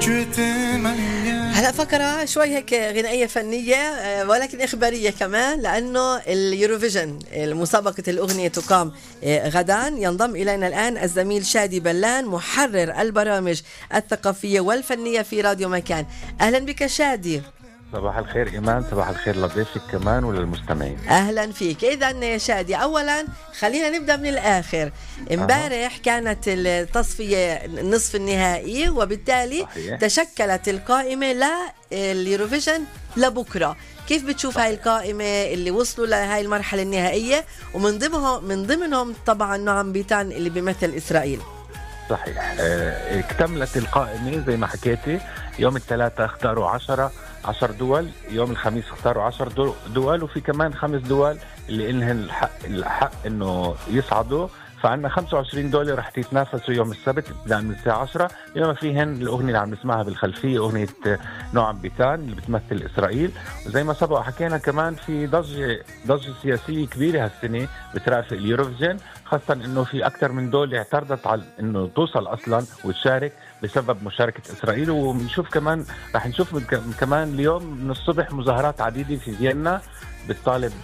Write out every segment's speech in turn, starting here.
هلا فقرة شوي هيك غنائية فنية ولكن إخبارية كمان، لأنه اليوروفيجن مسابقة الأغنية تقام غدا. ينضم إلينا الآن الزميل شادي بلان محرر البرامج الثقافية والفنية في راديو مكان. أهلا بك شادي. صباح الخير إيمان، صباح الخير لضيفك كمان وللمستمعين. أهلا فيك. إذن شادي، أولا خلينا نبدأ من الآخر. امبارح كانت التصفية نصف النهائي، وبالتالي صحيح. تشكلت القائمة لليوروفيجن لبكرة. كيف بتشوف هاي القائمة اللي وصلوا لهاي المرحلة النهائية، ومن ضمنهم طبعا نعم بيتان اللي بيمثل إسرائيل؟ صحيح. اكتملت القائمة زي ما حكيتي. يوم الثلاثاء اختاروا 10 دول، يوم الخميس اختاروا 10 دول، وفي كمان 5 دول اللي إلهن الحق إنه يصعدوا. فعنا 25 دولة رح تتنافسوا يوم السبت ابتداء من الساعة 10، بما فيهن الأغنية اللي عم نسمعها بالخلفية، أغنية نوعم بيتان اللي بتمثل إسرائيل. وزي ما سبق حكينا كمان في ضجة سياسية كبيرة هالسنة بترافق اليوروفيجن، خاصة إنه في أكثر من دولة اعترضت على إنه توصل أصلا وتشارك بسبب مشاركة إسرائيل. وبنشوف كمان رح نشوف كمان اليوم من الصبح مظاهرات عديدة في فيينا بتطالب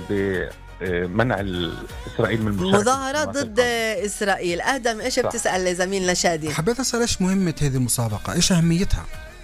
منع إسرائيل من المشاركة. مظاهرات ضد إسرائيل. آدم إيش بتسأل لزميلنا شادي؟ حبيت أسأل إيش مهمة هذه المسابقة، إيش أهميتها؟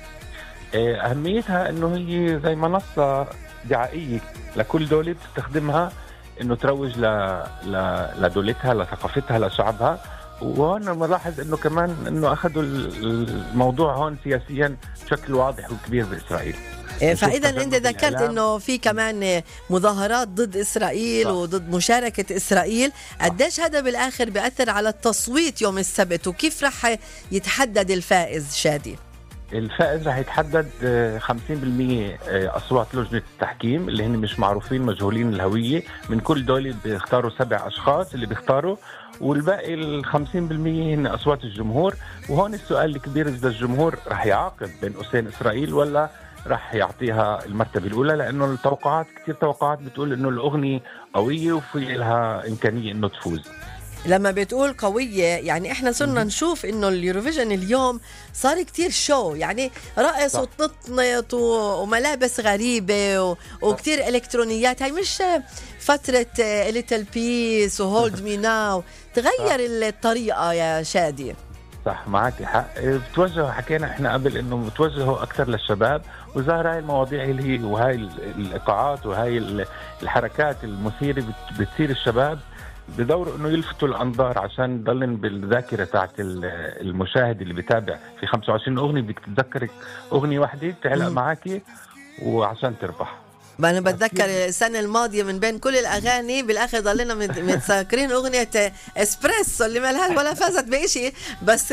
أهميتها إنه هي زي منصة دعائية لكل دولة بتستخدمها إنه تروج لدولتها، لثقافتها، لشعبها. وهون ملاحظ إنه كمان إنه أخذوا الموضوع هون سياسيا بشكل واضح وكبير بإسرائيل. فإذا أنت ذكرت أنه في كمان مظاهرات ضد إسرائيل وضد مشاركة إسرائيل. قديش هذا بالآخر بيأثر على التصويت يوم السبت، وكيف رح يتحدد الفائز شادي؟ الفائز رح يتحدد 50% أصوات لجنة التحكيم اللي هن مش معروفين، مجهولين الهوية. من كل دولة بيختاروا 7 أشخاص اللي بيختاروا، والباقي 50% هن أصوات الجمهور. وهون السؤال الكبير، إذا الجمهور رح يعاقب بين قوسين إسرائيل ولا رح يعطيها المرتبة الأولى، لأنه التوقعات كتير توقعات بتقول إنه الأغنية قوية وفي لها إمكانية إنه تفوز. لما بتقول قوية يعني إحنا صرنا نشوف إنه اليوروفيجن اليوم صار كتير شو، يعني رقص وتطنط وملابس غريبة وكتير إلكترونيات. هاي مش فترة Little Peace وهولد مي ناو. تغير الطريقة يا شادي. صح، معك حق. بتوجهوا، حكينا احنا قبل انه بتوجهوا اكثر للشباب، وظهر هاي المواضيع اللي هي وهاي الايقاعات وهاي الحركات المثيره بتصير الشباب بدوروا انه يلفتوا الانظار عشان يضلن بالذاكره تاعت المشاهد اللي بيتابع. في 25 اغنيه بدك تتذكرك اغنيه واحده تعلق معاكي وعشان تربح. أنا بتذكر السنة الماضية من بين كل الأغاني بالآخر ضلنا متذكرين أغنية إسبريسو اللي مالها ولا فازت بإشي، بس